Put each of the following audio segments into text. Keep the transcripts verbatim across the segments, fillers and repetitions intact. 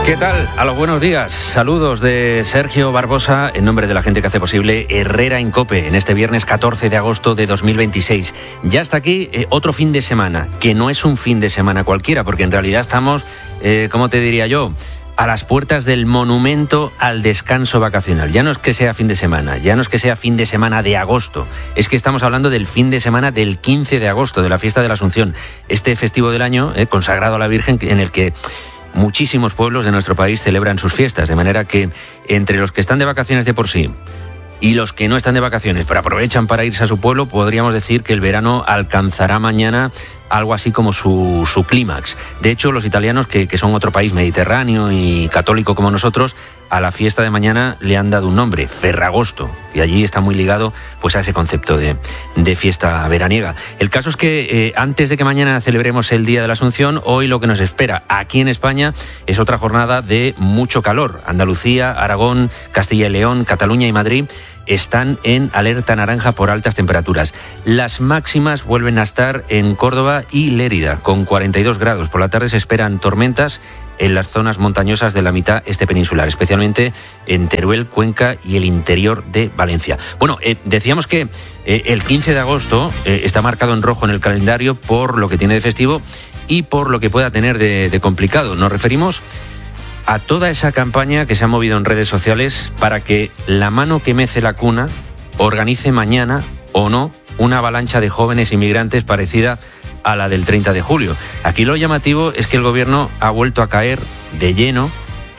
¿Qué tal? A los buenos días. Saludos de Sergio Barbosa en nombre de la gente que hace posible Herrera en COPE en este viernes catorce de agosto de dos mil veintiséis. Ya está aquí eh, otro fin de semana, que no es un fin de semana cualquiera, porque en realidad estamos, eh, ¿cómo te diría yo?, a las puertas del monumento al descanso vacacional. Ya no es que sea fin de semana, ya no es que sea fin de semana de agosto, es que estamos hablando del fin de semana del quince de agosto, de la fiesta de la Asunción, este festivo del año eh, consagrado a la Virgen, en el que muchísimos pueblos de nuestro país celebran sus fiestas, de manera que entre los que están de vacaciones de por sí y los que no están de vacaciones pero aprovechan para irse a su pueblo, podríamos decir que el verano alcanzará mañana algo así como su, su clímax. De hecho, los italianos, que, que son otro país mediterráneo y católico como nosotros, a la fiesta de mañana le han dado un nombre, Ferragosto, y allí está muy ligado pues a ese concepto de, de fiesta veraniega. El caso es que eh, antes de que mañana celebremos el Día de la Asunción, hoy lo que nos espera aquí en España es otra jornada de mucho calor. Andalucía, Aragón, Castilla y León, Cataluña y Madrid están en alerta naranja por altas temperaturas. Las máximas vuelven a estar en Córdoba y Lérida, con cuarenta y dos grados. Por la tarde se esperan tormentas en las zonas montañosas de la mitad este peninsular, especialmente en Teruel, Cuenca y el interior de Valencia. Bueno, eh, decíamos que eh, el quince de agosto eh, está marcado en rojo en el calendario por lo que tiene de festivo y por lo que pueda tener de, de complicado. Nos referimos a toda esa campaña que se ha movido en redes sociales para que la mano que mece la cuna organice mañana, o no, una avalancha de jóvenes inmigrantes parecida a la del treinta de julio. Aquí lo llamativo es que el gobierno ha vuelto a caer de lleno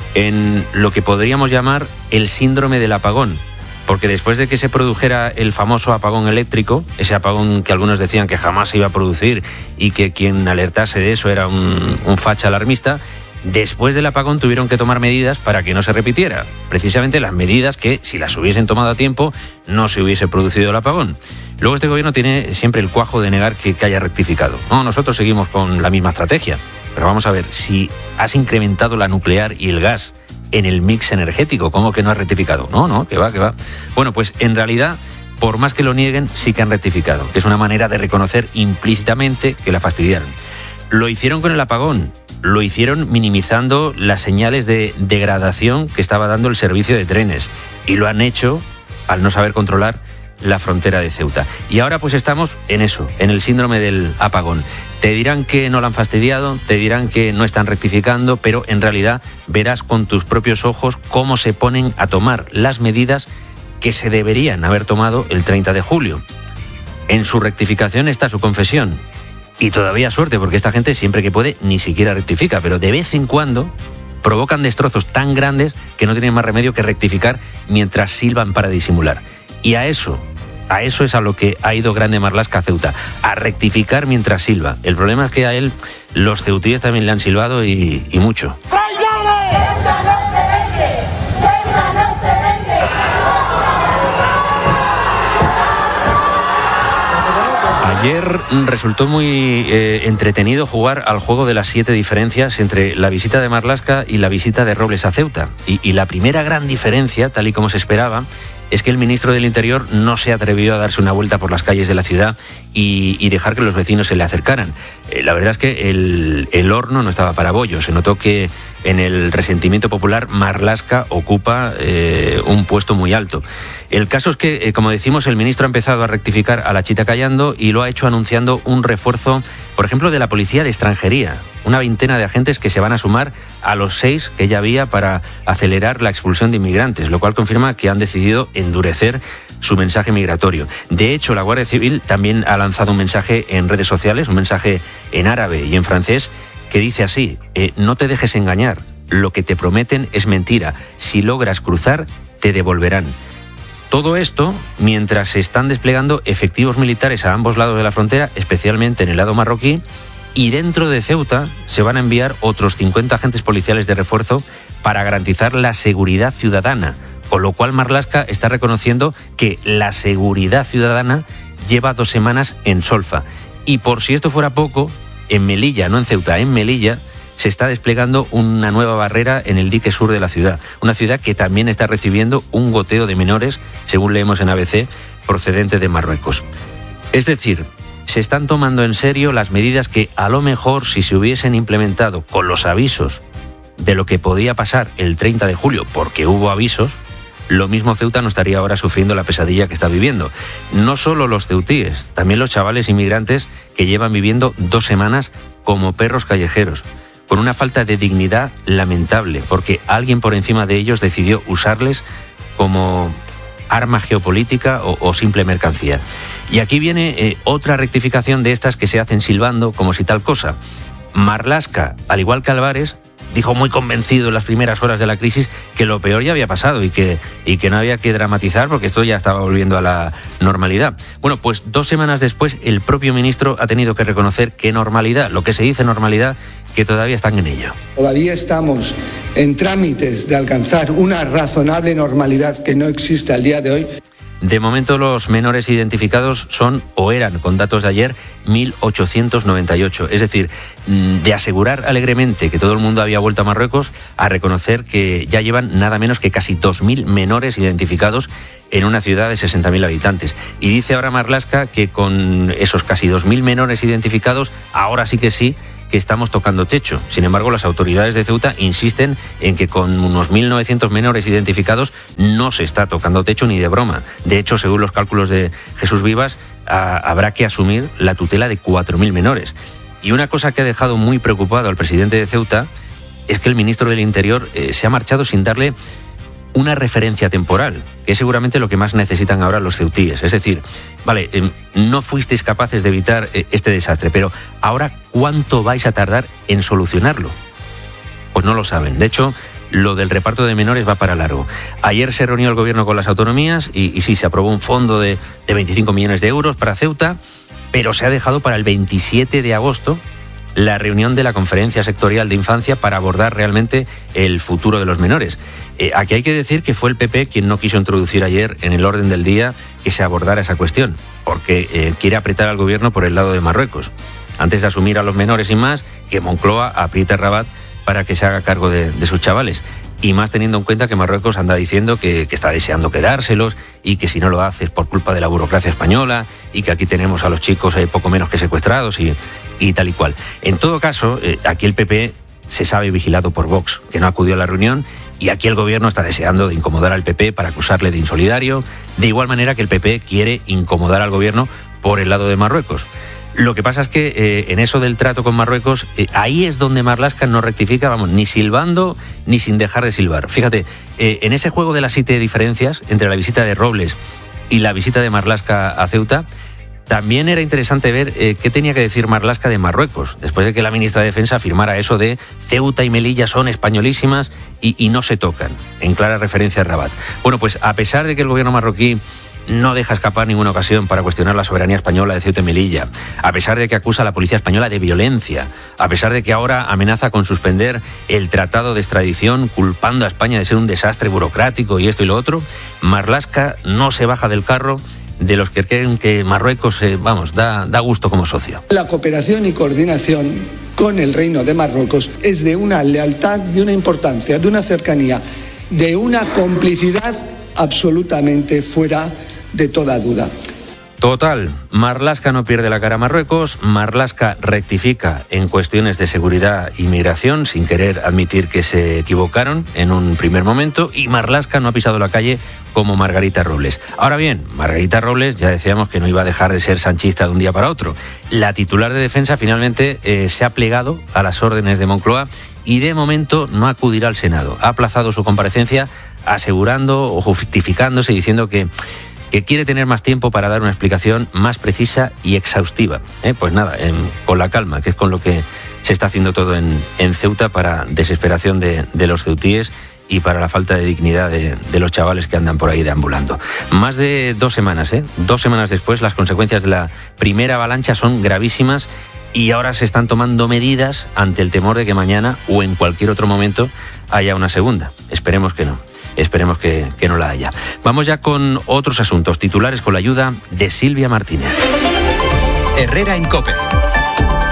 en lo que podríamos llamar el síndrome del apagón, porque después de que se produjera el famoso apagón eléctrico, ese apagón que algunos decían que jamás se iba a producir y que quien alertase de eso era un, un facha alarmista, después del apagón tuvieron que tomar medidas para que no se repitiera. Precisamente las medidas que, si las hubiesen tomado a tiempo, no se hubiese producido el apagón. Luego este gobierno tiene siempre el cuajo de negar que, que haya rectificado. No, nosotros seguimos con la misma estrategia. Pero vamos a ver, si has incrementado la nuclear y el gas en el mix energético, ¿cómo que no has rectificado? No, no, que va, que va. Bueno, pues en realidad, por más que lo nieguen, sí que han rectificado, que es una manera de reconocer implícitamente que la fastidiaron. Lo hicieron con el apagón. Lo hicieron minimizando las señales de degradación que estaba dando el servicio de trenes. Y lo han hecho al no saber controlar la frontera de Ceuta. Y ahora pues estamos en eso, en el síndrome del apagón. Te dirán que no lo han fastidiado, te dirán que no están rectificando, pero en realidad verás con tus propios ojos cómo se ponen a tomar las medidas que se deberían haber tomado el treinta de julio. En su rectificación está su confesión. Y todavía suerte, porque esta gente siempre que puede ni siquiera rectifica, pero de vez en cuando provocan destrozos tan grandes que no tienen más remedio que rectificar mientras silban para disimular. Y a eso, a eso es a lo que ha ido Grande Marlaska a Ceuta, a rectificar mientras silba. El problema es que a él los ceutíes también le han silbado y, y mucho. Ayer resultó muy eh, entretenido jugar al juego de las siete diferencias entre la visita de Marlaska y la visita de Robles a Ceuta. Y, y la primera gran diferencia, tal y como se esperaba, es que el ministro del Interior no se atrevió a darse una vuelta por las calles de la ciudad y, y dejar que los vecinos se le acercaran. Eh, la verdad es que el, el horno no estaba para bollos. Se notó que en el resentimiento popular Marlaska ocupa eh, un puesto muy alto. El caso es que, eh, como decimos, el ministro ha empezado a rectificar a la chita callando y lo ha hecho anunciando un refuerzo, por ejemplo, de la Policía de Extranjería. Una veintena de agentes que se van a sumar a los seis que ya había para acelerar la expulsión de inmigrantes, lo cual confirma que han decidido endurecer su mensaje migratorio. De hecho, la Guardia Civil también ha lanzado un mensaje en redes sociales, un mensaje en árabe y en francés, que dice así: eh, no te dejes engañar, lo que te prometen es mentira, si logras cruzar, te devolverán. Todo esto mientras se están desplegando efectivos militares a ambos lados de la frontera, especialmente en el lado marroquí, y dentro de Ceuta se van a enviar otros cincuenta agentes policiales de refuerzo para garantizar la seguridad ciudadana, con lo cual Marlaska está reconociendo que la seguridad ciudadana lleva dos semanas en solfa. Y por si esto fuera poco, en Melilla, no en Ceuta, en Melilla, se está desplegando una nueva barrera en el dique sur de la ciudad. Una ciudad que también está recibiendo un goteo de menores, según leemos en A B C, procedente de Marruecos. Es decir, se están tomando en serio las medidas que a lo mejor, si se hubiesen implementado con los avisos de lo que podía pasar el treinta de julio, porque hubo avisos, lo mismo Ceuta no estaría ahora sufriendo la pesadilla que está viviendo. No solo los ceutíes, también los chavales inmigrantes que llevan viviendo dos semanas como perros callejeros, con una falta de dignidad lamentable, porque alguien por encima de ellos decidió usarles como arma geopolítica o, o simple mercancía. Y aquí viene eh, otra rectificación de estas que se hacen silbando como si tal cosa. Marlaska, al igual que Álvarez, dijo muy convencido en las primeras horas de la crisis que lo peor ya había pasado y que, y que no había que dramatizar porque esto ya estaba volviendo a la normalidad. Bueno, pues dos semanas después el propio ministro ha tenido que reconocer que normalidad, lo que se dice normalidad, que todavía están en ello. Todavía estamos en trámites de alcanzar una razonable normalidad que no existe al día de hoy. De momento los menores identificados son, o eran, con datos de ayer, mil ochocientos noventa y ocho. Es decir, de asegurar alegremente que todo el mundo había vuelto a Marruecos, a reconocer que ya llevan nada menos que casi dos mil menores identificados en una ciudad de sesenta mil habitantes. Y dice ahora Marlaska que con esos casi dos mil menores identificados, ahora sí que sí, que estamos tocando techo. Sin embargo, las autoridades de Ceuta insisten en que con unos mil novecientos menores identificados no se está tocando techo ni de broma. De hecho, según los cálculos de Jesús Vivas, a, habrá que asumir la tutela de cuatro mil menores. Y una cosa que ha dejado muy preocupado al presidente de Ceuta es que el ministro del Interior eh, se ha marchado sin darle una referencia temporal, que es seguramente lo que más necesitan ahora los ceutíes. Es decir, vale, eh, no fuisteis capaces de evitar eh, este desastre, pero ahora, ¿cuánto vais a tardar en solucionarlo? Pues no lo saben. De hecho, lo del reparto de menores va para largo. Ayer se reunió el gobierno con las autonomías y, y sí, se aprobó un fondo de, de veinticinco millones de euros para Ceuta, pero se ha dejado para el veintisiete de agosto la reunión de la Conferencia Sectorial de Infancia para abordar realmente el futuro de los menores. Eh, aquí hay que decir que fue el P P quien no quiso introducir ayer en el orden del día que se abordara esa cuestión, porque eh, quiere apretar al gobierno por el lado de Marruecos. Antes de asumir a los menores y más, que Moncloa apriete a Rabat para que se haga cargo de, de sus chavales. Y más teniendo en cuenta que Marruecos anda diciendo que, que está deseando quedárselos y que si no lo hace es por culpa de la burocracia española y que aquí tenemos a los chicos eh, poco menos que secuestrados y, y tal y cual. En todo caso, eh, aquí el P P se sabe vigilado por Vox, que no acudió a la reunión, y aquí el gobierno está deseando de incomodar al P P para acusarle de insolidario, de igual manera que el P P quiere incomodar al gobierno por el lado de Marruecos. Lo que pasa es que eh, en eso del trato con Marruecos, eh, ahí es donde Marlaska no rectifica, vamos, ni silbando ni sin dejar de silbar. Fíjate, eh, en ese juego de las siete diferencias entre la visita de Robles y la visita de Marlaska a Ceuta, también era interesante ver eh, qué tenía que decir Marlaska de Marruecos, después de que la ministra de Defensa afirmara eso de Ceuta y Melilla son españolísimas y, y no se tocan, en clara referencia a Rabat. Bueno, pues a pesar de que el gobierno marroquí no deja escapar ninguna ocasión para cuestionar la soberanía española de Ceuta y Melilla, a pesar de que acusa a la policía española de violencia, a pesar de que ahora amenaza con suspender el tratado de extradición, culpando a España de ser un desastre burocrático y esto y lo otro, Marlaska no se baja del carro de los que creen que Marruecos, eh, vamos, da, da gusto como socio. La cooperación y coordinación con el Reino de Marruecos es de una lealtad, de una importancia, de una cercanía, de una complicidad absolutamente fuera de toda duda. Total, Marlaska no pierde la cara a Marruecos, Marlaska rectifica en cuestiones de seguridad y migración sin querer admitir que se equivocaron en un primer momento, y Marlaska no ha pisado la calle como Margarita Robles. Ahora bien, Margarita Robles ya decíamos que no iba a dejar de ser sanchista de un día para otro. La titular de Defensa finalmente eh, se ha plegado a las órdenes de Moncloa y de momento no acudirá al Senado. Ha aplazado su comparecencia asegurando o justificándose diciendo que que quiere tener más tiempo para dar una explicación más precisa y exhaustiva. ¿Eh? Pues nada, en, con la calma, que es con lo que se está haciendo todo en, en Ceuta para desesperación de, de los ceutíes y para la falta de dignidad de, de los chavales que andan por ahí deambulando. Más de dos semanas, ¿eh? Dos semanas después, las consecuencias de la primera avalancha son gravísimas y ahora se están tomando medidas ante el temor de que mañana o en cualquier otro momento haya una segunda. Esperemos que no. Esperemos que, que no la haya. Vamos ya con otros asuntos titulares con la ayuda de Silvia Martínez. Herrera en COPE.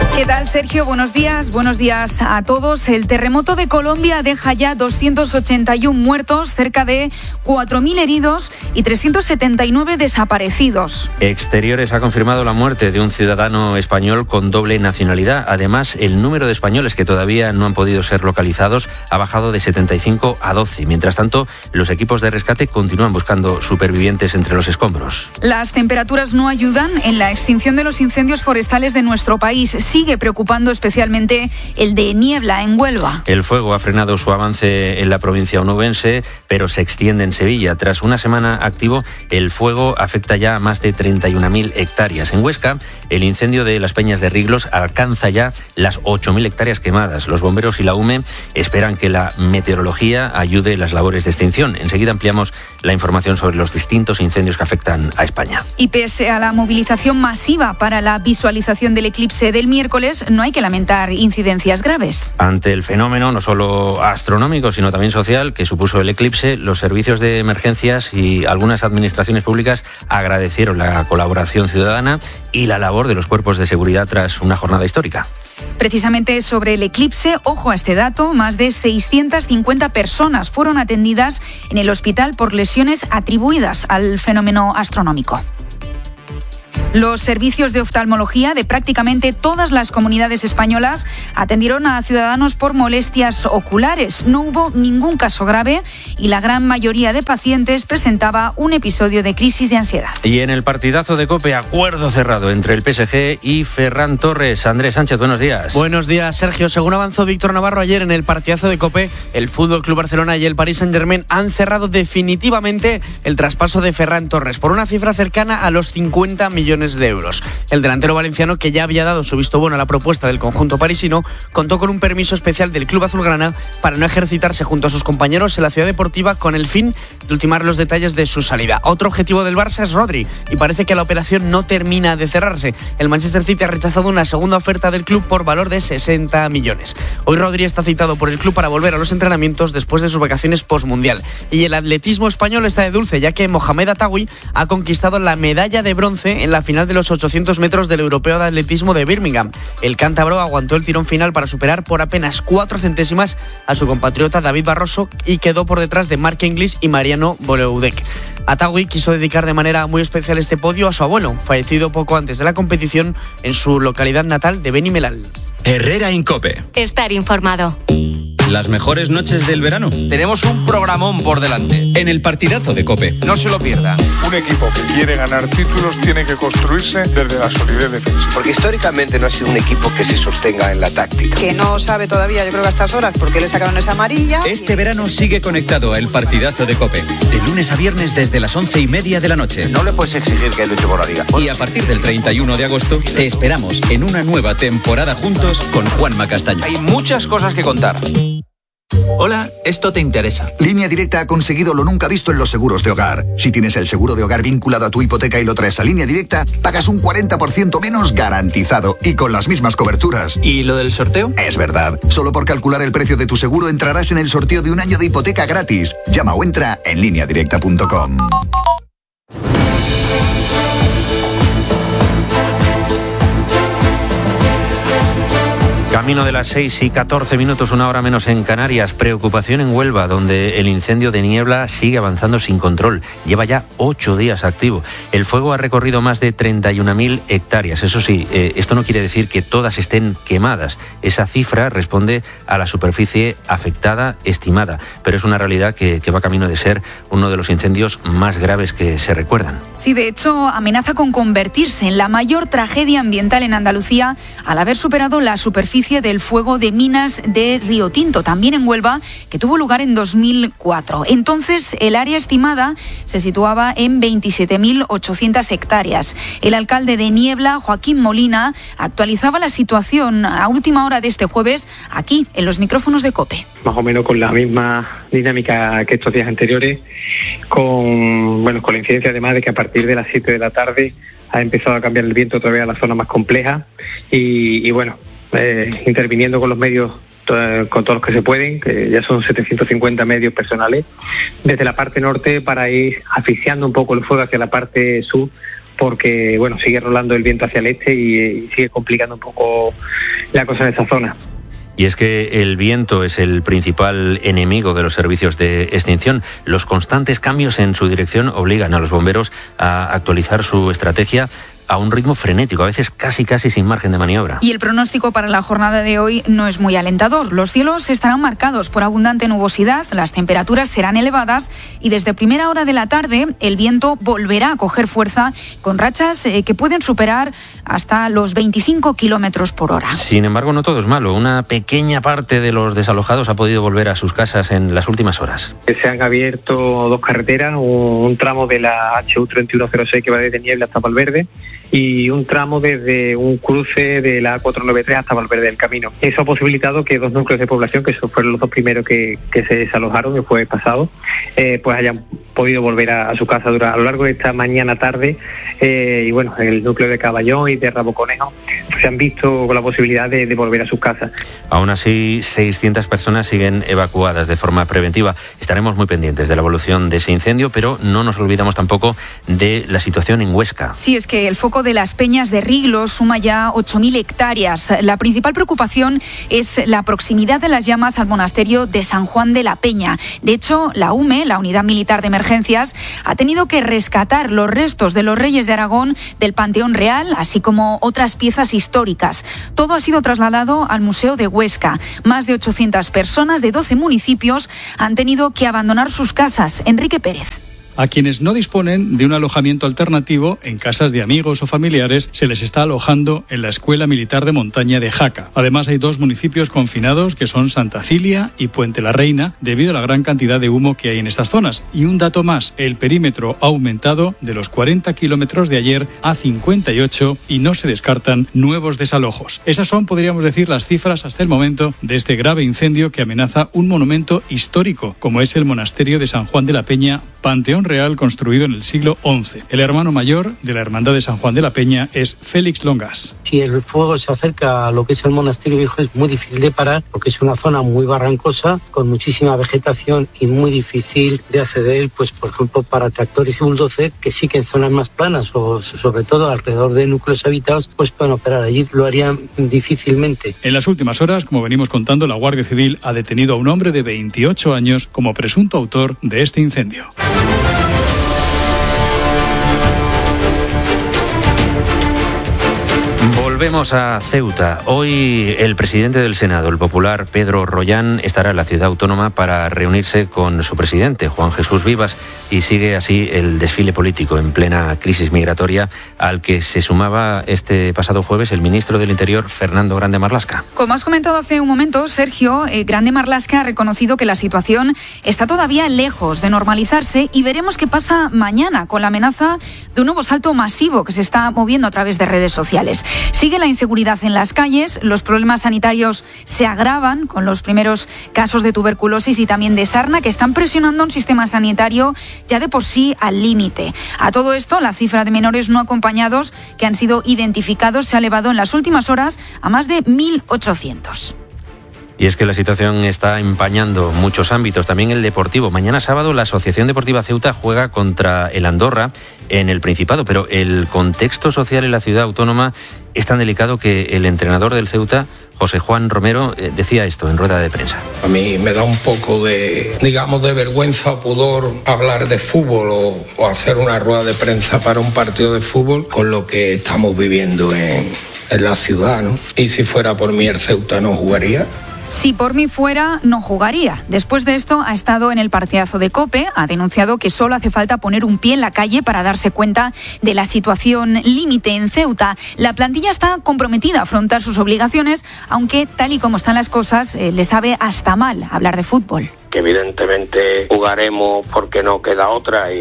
¿Qué tal, Sergio? Buenos días. Buenos días a todos. El terremoto de Colombia deja ya doscientos ochenta y uno muertos, cerca de cuatro mil heridos y trescientos setenta y nueve desaparecidos. Exteriores ha confirmado la muerte de un ciudadano español con doble nacionalidad. Además, el número de españoles que todavía no han podido ser localizados ha bajado de setenta y cinco a doce. Mientras tanto, los equipos de rescate continúan buscando supervivientes entre los escombros. Las temperaturas no ayudan en la extinción de los incendios forestales de nuestro país. Sigue preocupando especialmente el de Niebla, en Huelva. El fuego ha frenado su avance en la provincia onubense, pero se extiende en Sevilla. Tras una semana activo, el fuego afecta ya a más de treinta y una mil hectáreas. En Huesca, el incendio de las Peñas de Riglos alcanza ya las ocho mil hectáreas quemadas. Los bomberos y la U M E esperan que la meteorología ayude en las labores de extinción. Enseguida ampliamos la información sobre los distintos incendios que afectan a España. Y pese a la movilización masiva para la visualización del eclipse del miércoles, no hay que lamentar incidencias graves. Ante el fenómeno no solo astronómico, sino también social que supuso el eclipse, los servicios de emergencias y algunas administraciones públicas agradecieron la colaboración ciudadana y la labor de los cuerpos de seguridad tras una jornada histórica. Precisamente sobre el eclipse, ojo a este dato, más de seiscientas cincuenta personas fueron atendidas en el hospital por lesiones atribuidas al fenómeno astronómico. Los servicios de oftalmología de prácticamente todas las comunidades españolas atendieron a ciudadanos por molestias oculares. No hubo ningún caso grave y la gran mayoría de pacientes presentaba un episodio de crisis de ansiedad. Y en el partidazo de COPE, acuerdo cerrado entre el P S G y Ferran Torres. Andrés Sánchez, buenos días. Buenos días, Sergio. Según avanzó Víctor Navarro ayer en el partidazo de COPE, el F C Barcelona y el Paris Saint-Germain han cerrado definitivamente el traspaso de Ferran Torres por una cifra cercana a los cincuenta millones de euros. El delantero valenciano, que ya había dado su visto bueno a la propuesta del conjunto parisino, contó con un permiso especial del club azulgrana para no ejercitarse junto a sus compañeros en la ciudad deportiva con el fin de ultimar los detalles de su salida. Otro objetivo del Barça es Rodri y parece que la operación no termina de cerrarse. El Manchester City ha rechazado una segunda oferta del club por valor de sesenta millones. Hoy Rodri está citado por el club para volver a los entrenamientos después de sus vacaciones postmundial. Y el atletismo español está de dulce, ya que Mohamed Atawi ha conquistado la medalla de bronce en la final de los ochocientos metros del Europeo de Atletismo de Birmingham. El cántabro aguantó el tirón final para superar por apenas cuatro centésimas a su compatriota David Barroso y quedó por detrás de Marc Inglis y Mariano Boloudek. Atawi quiso dedicar de manera muy especial este podio a su abuelo, fallecido poco antes de la competición en su localidad natal de Benimelal. Herrera en COPE. Estar informado. Las mejores noches del verano. Tenemos un programón por delante. En el partidazo de COPE. No se lo pierdan. Un equipo que quiere ganar títulos tiene que construirse desde la solidez defensiva. Porque históricamente no ha sido un equipo que se sostenga en la táctica. Que no sabe todavía, yo creo que a estas horas, porque le sacaron esa amarilla. Este verano sigue conectado a el partidazo de COPE. De lunes a viernes desde las once y media de la noche. No le puedes exigir que luche por la liga. Y a partir del treinta y uno de agosto te esperamos en una nueva temporada juntos con Juanma Castaño. Hay muchas cosas que contar. Hola, esto te interesa. Línea Directa ha conseguido lo nunca visto en los seguros de hogar. Si tienes el seguro de hogar vinculado a tu hipoteca y lo traes a Línea Directa, pagas un cuarenta por ciento menos garantizado y con las mismas coberturas. ¿Y lo del sorteo? Es verdad. Solo por calcular el precio de tu seguro entrarás en el sorteo de un año de hipoteca gratis. Llama o entra en línea directa punto com. Camino de las seis y catorce minutos, una hora menos en Canarias. Preocupación en Huelva, donde el incendio de Niebla sigue avanzando sin control. Lleva ya ocho días activo. El fuego ha recorrido más de treinta y una mil hectáreas. Eso sí, eh, esto no quiere decir que todas estén quemadas. Esa cifra responde a la superficie afectada estimada, pero es una realidad que, que va camino de ser uno de los incendios más graves que se recuerdan. Sí, de hecho, amenaza con convertirse en la mayor tragedia ambiental en Andalucía al haber superado la superficie del fuego de minas de Río Tinto, también en Huelva, que tuvo lugar en dos mil cuatro. Entonces, el área estimada se situaba en veintisiete mil ochocientas hectáreas. El alcalde de Niebla, Joaquín Molina, actualizaba la situación a última hora de este jueves aquí, en los micrófonos de COPE. Más o menos con la misma dinámica que estos días anteriores, con, bueno, con la incidencia además de que a partir de las siete de la tarde ha empezado a cambiar el viento todavía en la zona más compleja y, y bueno, Eh, interviniendo con los medios, to- con todos los que se pueden, que ya son setecientos cincuenta medios personales, desde la parte norte para ir asfixiando un poco el fuego hacia la parte sur, porque bueno, sigue rolando el viento hacia el este y, y sigue complicando un poco la cosa en esa zona. Y es que el viento es el principal enemigo de los servicios de extinción. Los constantes cambios en su dirección obligan a los bomberos a actualizar su estrategia a un ritmo frenético, a veces casi casi sin margen de maniobra. Y el pronóstico para la jornada de hoy no es muy alentador. Los cielos estarán marcados por abundante nubosidad, las temperaturas serán elevadas y desde primera hora de la tarde el viento volverá a coger fuerza con rachas eh, que pueden superar hasta los veinticinco kilómetros por hora. Sin embargo, no todo es malo. Una pequeña parte de los desalojados ha podido volver a sus casas en las últimas horas. Se han abierto dos carreteras, un tramo de la H U treinta y uno cero seis que va desde Niebla hasta Valverde y un tramo desde un cruce de la A cuatrocientos noventa y tres hasta Valverde del Camino. Eso ha posibilitado que dos núcleos de población, que fueron los dos primeros que, que se desalojaron el jueves pasado, eh, pues hayan podido volver a, a su casa durante, a lo largo de esta mañana tarde eh, y bueno, el núcleo de Caballón y de Rabo Conejo se han visto con la posibilidad de, de volver a sus casas. Aún así, seiscientas personas siguen evacuadas de forma preventiva. Estaremos muy pendientes de la evolución de ese incendio, pero no nos olvidamos tampoco de la situación en Huesca. Sí, es que el foco de las Peñas de Riglo suma ya ocho mil hectáreas. La principal preocupación es la proximidad de las llamas al monasterio de San Juan de la Peña. De hecho, la U M E, la Unidad Militar de Emergencias, ha tenido que rescatar los restos de los reyes de Aragón del Panteón Real, así como otras piezas históricas. Todo ha sido trasladado al Museo de Huesca. Más de ochocientas personas de doce municipios han tenido que abandonar sus casas. Enrique Pérez. A quienes no disponen de un alojamiento alternativo en casas de amigos o familiares se les está alojando en la Escuela Militar de Montaña de Jaca. Además, hay dos municipios confinados que son Santa Cilia y Puente la Reina debido a la gran cantidad de humo que hay en estas zonas. Y un dato más, el perímetro ha aumentado de los cuarenta kilómetros de ayer a cincuenta y ocho y no se descartan nuevos desalojos. Esas son, podríamos decir, las cifras hasta el momento de este grave incendio que amenaza un monumento histórico como es el monasterio de San Juan de la Peña, Panteón Real construido en el siglo once. El hermano mayor de la Hermandad de San Juan de la Peña es Félix Longas. Si el fuego se acerca a lo que es el monasterio viejo es muy difícil de parar porque es una zona muy barrancosa con muchísima vegetación y muy difícil de acceder, pues por ejemplo para tractores y bulldozer que sí que en zonas más planas o sobre todo alrededor de núcleos habitados pues pueden operar. Allí lo harían difícilmente. En las últimas horas, como venimos contando, la Guardia Civil ha detenido a un hombre de veintiocho años como presunto autor de este incendio. Volvemos a Ceuta. Hoy el presidente del Senado, el popular Pedro Rollán, estará en la ciudad autónoma para reunirse con su presidente, Juan Jesús Vivas, y sigue así el desfile político en plena crisis migratoria al que se sumaba este pasado jueves el ministro del Interior, Fernando Grande Marlaska. Como has comentado hace un momento, Sergio, eh, Grande Marlaska ha reconocido que la situación está todavía lejos de normalizarse y veremos qué pasa mañana con la amenaza de un nuevo salto masivo que se está moviendo a través de redes sociales. Sigue la inseguridad en las calles, los problemas sanitarios se agravan con los primeros casos de tuberculosis y también de sarna que están presionando un sistema sanitario ya de por sí al límite. A todo esto, la cifra de menores no acompañados que han sido identificados se ha elevado en las últimas horas a más de mil ochocientos. Y es que la situación está empañando muchos ámbitos, también el deportivo. Mañana sábado la Asociación Deportiva Ceuta juega contra el Andorra en el Principado, pero el contexto social en la ciudad autónoma es tan delicado que el entrenador del Ceuta, José Juan Romero, eh, decía esto en rueda de prensa. A mí me da un poco de, digamos, de vergüenza o pudor hablar de fútbol o, o hacer una rueda de prensa para un partido de fútbol con lo que estamos viviendo en, en la ciudad, ¿no? Y si fuera por mí el Ceuta no jugaría. Si por mí fuera, no jugaría. Después de esto, ha estado en el partidazo de COPE, ha denunciado que solo hace falta poner un pie en la calle para darse cuenta de la situación límite en Ceuta. La plantilla está comprometida a afrontar sus obligaciones, aunque tal y como están las cosas, eh, le sabe hasta mal hablar de fútbol. Que evidentemente jugaremos porque no queda otra y,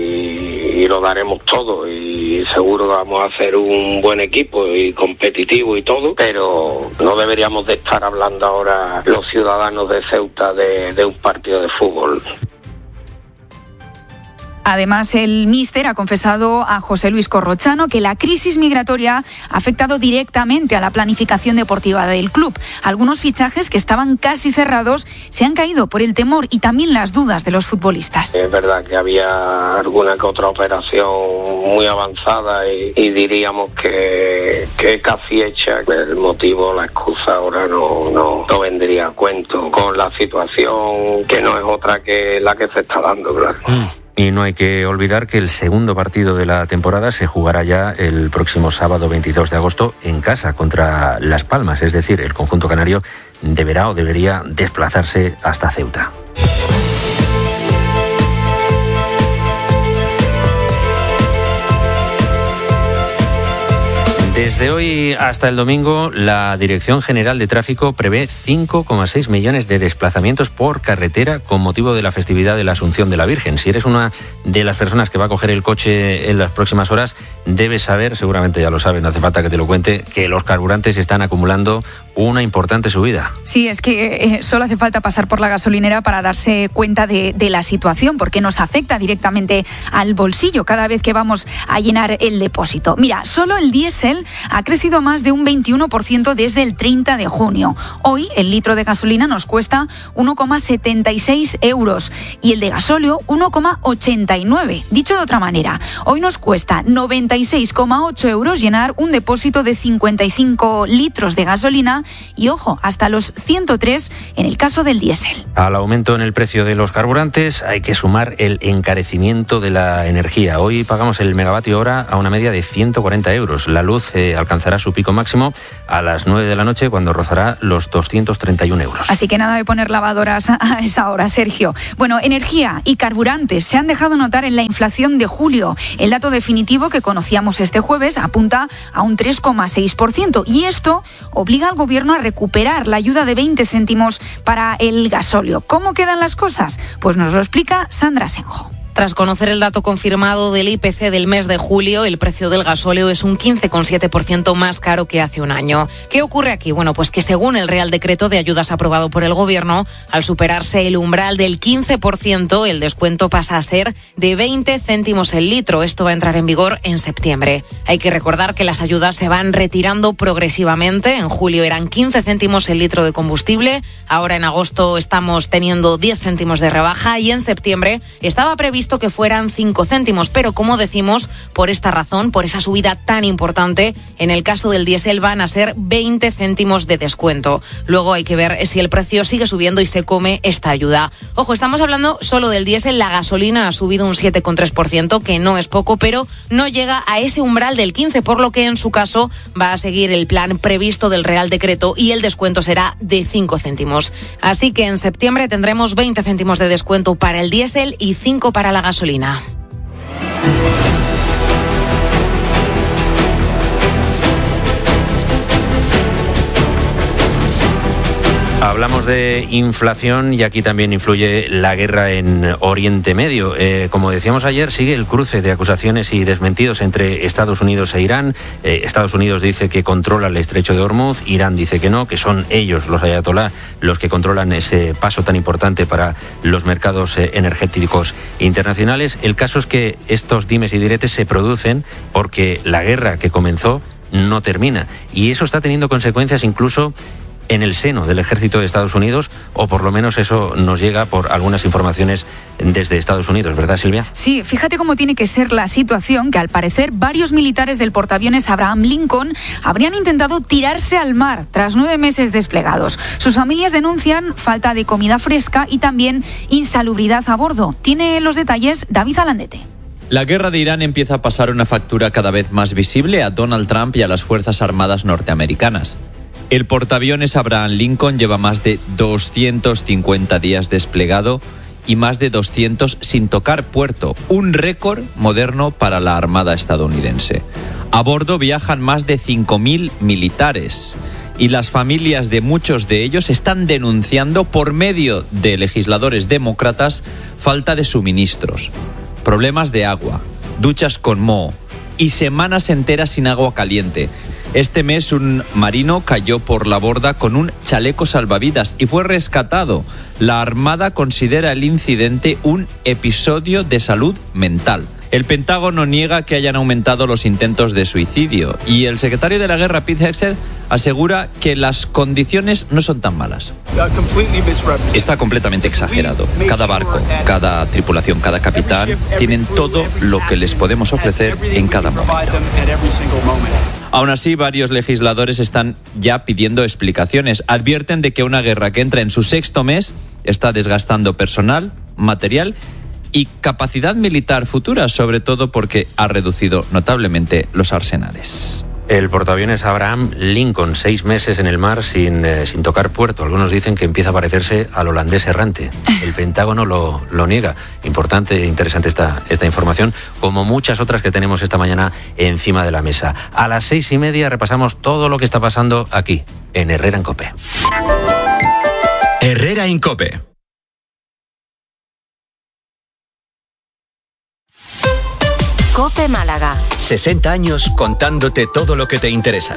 y lo daremos todo y seguro que vamos a hacer un buen equipo y competitivo y todo, pero no deberíamos de estar hablando ahora los ciudadanos de Ceuta de, de un partido de fútbol. Además, el míster ha confesado a José Luis Corrochano que la crisis migratoria ha afectado directamente a la planificación deportiva del club. Algunos fichajes que estaban casi cerrados se han caído por el temor y también las dudas de los futbolistas. Es verdad que había alguna que otra operación muy avanzada y, y diríamos que, que casi hecha. El motivo, la excusa ahora no, no, no vendría a cuento con la situación que no es otra que la que se está dando, claro. Mm. Y no hay que olvidar que el segundo partido de la temporada se jugará ya el próximo sábado veintidós de agosto en casa contra Las Palmas. Es decir, el conjunto canario deberá o debería desplazarse hasta Ceuta. Desde hoy hasta el domingo, la Dirección General de Tráfico prevé cinco coma seis millones de desplazamientos por carretera con motivo de la festividad de la Asunción de la Virgen. Si eres una de las personas que va a coger el coche en las próximas horas, debes saber, seguramente ya lo sabes, no hace falta que te lo cuente, que los carburantes están acumulando una importante subida. Sí, es que eh, solo hace falta pasar por la gasolinera para darse cuenta de, de la situación, porque nos afecta directamente al bolsillo cada vez que vamos a llenar el depósito. Mira, solo el diésel ha crecido más de un veintiuno por ciento desde el treinta de junio. Hoy el litro de gasolina nos cuesta uno coma setenta y seis euros y el de gasóleo uno coma ochenta y nueve. Dicho de otra manera, hoy nos cuesta noventa y seis coma ocho euros llenar un depósito de cincuenta y cinco litros de gasolina y, ojo, hasta los ciento tres en el caso del diésel. Al aumento en el precio de los carburantes hay que sumar el encarecimiento de la energía. Hoy pagamos el megavatio hora a una media de ciento cuarenta euros. La luz eh, alcanzará su pico máximo a las nueve de la noche, cuando rozará los doscientos treinta y un euros. Así que nada de poner lavadoras a esa hora, Sergio. Bueno, energía y carburantes se han dejado notar en la inflación de julio. El dato definitivo que conocíamos este jueves apunta a un tres coma seis por ciento y esto obliga al gobierno a recuperar la ayuda de veinte céntimos para el gasóleo. ¿Cómo quedan las cosas? Pues nos lo explica Sandra Senjo. Tras conocer el dato confirmado del I P C del mes de julio, el precio del gasóleo es un quince coma siete por ciento más caro que hace un año. ¿Qué ocurre aquí? Bueno, pues que según el Real Decreto de Ayudas aprobado por el Gobierno, al superarse el umbral del quince por ciento, el descuento pasa a ser de veinte céntimos el litro. Esto va a entrar en vigor en septiembre. Hay que recordar que las ayudas se van retirando progresivamente. En julio eran quince céntimos el litro de combustible. Ahora en agosto estamos teniendo diez céntimos de rebaja y en septiembre estaba previsto que fueran cinco céntimos, pero como decimos, por esta razón, por esa subida tan importante, en el caso del diésel van a ser veinte céntimos de descuento. Luego hay que ver si el precio sigue subiendo y se come esta ayuda. Ojo, estamos hablando solo del diésel. La gasolina ha subido un siete coma tres por ciento, que no es poco, pero no llega a ese umbral del quince, por lo que en su caso va a seguir el plan previsto del Real Decreto y el descuento será de cinco céntimos. Así que en septiembre tendremos veinte céntimos de descuento para el diésel y cinco para la gasolina. Hablamos de inflación y aquí también influye la guerra en Oriente Medio. Eh, como decíamos ayer, sigue el cruce de acusaciones y desmentidos entre Estados Unidos e Irán. Eh, Estados Unidos dice que controla el estrecho de Hormuz, Irán dice que no, que son ellos, los ayatolá, los que controlan ese paso tan importante para los mercados eh, energéticos internacionales. El caso es que estos dimes y diretes se producen porque la guerra que comenzó no termina y eso está teniendo consecuencias incluso en el seno del ejército de Estados Unidos, o por lo menos eso nos llega por algunas informaciones desde Estados Unidos, ¿verdad, Silvia? Sí, fíjate cómo tiene que ser la situación, que al parecer varios militares del portaaviones Abraham Lincoln habrían intentado tirarse al mar tras nueve meses desplegados. Sus familias denuncian falta de comida fresca y también insalubridad a bordo. Tiene los detalles David Alandete. La guerra de Irán empieza a pasar una factura cada vez más visible a Donald Trump y a las Fuerzas Armadas norteamericanas. El portaaviones Abraham Lincoln lleva más de doscientos cincuenta días desplegado y más de doscientos sin tocar puerto, un récord moderno para la Armada estadounidense. A bordo viajan más de cinco mil militares y las familias de muchos de ellos están denunciando por medio de legisladores demócratas falta de suministros, problemas de agua, duchas con moho y semanas enteras sin agua caliente. Este mes un marino cayó por la borda con un chaleco salvavidas y fue rescatado. La Armada considera el incidente un episodio de salud mental. El Pentágono niega que hayan aumentado los intentos de suicidio y el secretario de la Guerra, Pete Hegseth, asegura que las condiciones no son tan malas. Está completamente exagerado. Cada barco, cada tripulación, cada capitán tienen todo lo que les podemos ofrecer en cada momento. Aún así, varios legisladores están ya pidiendo explicaciones. Advierten de que una guerra que entra en su sexto mes está desgastando personal, material y capacidad militar futura, sobre todo porque ha reducido notablemente los arsenales. El portaaviones Abraham Lincoln, seis meses en el mar sin, eh, sin tocar puerto. Algunos dicen que empieza a parecerse al holandés errante. El Pentágono lo, lo niega. Importante e interesante esta, esta información, como muchas otras que tenemos esta mañana encima de la mesa. A las seis y media repasamos todo lo que está pasando aquí, en Herrera en COPE. Herrera en COPE. COPE Málaga. sesenta años contándote todo lo que te interesa.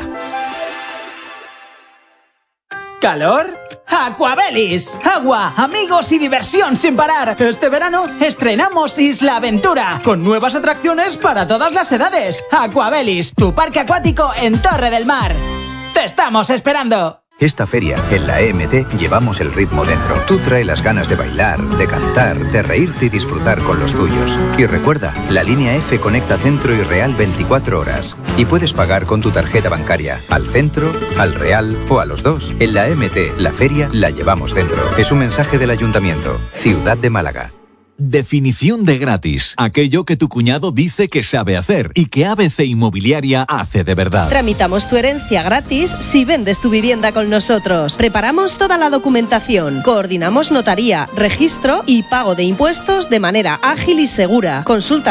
¿Calor? ¡Aquabelis! Agua, amigos y diversión sin parar. Este verano estrenamos Isla Aventura, con nuevas atracciones para todas las edades. Aquabelis, tu parque acuático en Torre del Mar. ¡Te estamos esperando! Esta feria, en la E M T, llevamos el ritmo dentro. Tú trae las ganas de bailar, de cantar, de reírte y disfrutar con los tuyos. Y recuerda, la línea F conecta Centro y Real veinticuatro horas. Y puedes pagar con tu tarjeta bancaria, al Centro, al Real o a los dos. En la E M T, la feria la llevamos dentro. Es un mensaje del Ayuntamiento. Ciudad de Málaga. Definición de gratis. Aquello que tu cuñado dice que sabe hacer y que A B C Inmobiliaria hace de verdad. Tramitamos tu herencia gratis si vendes tu vivienda con nosotros. Preparamos toda la documentación. Coordinamos notaría, registro y pago de impuestos de manera ágil y segura. Consulta